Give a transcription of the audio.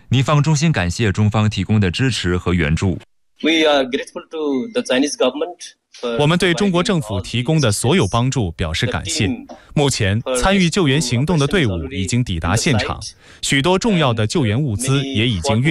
民防中心感谢中方提供的支持和援助。 We are grateful to the Chinese government. 我们对中国政府提供的所有帮助表示感谢。目前，参与救援行动的队伍已经抵达现场，许多重要的救援物资也已经运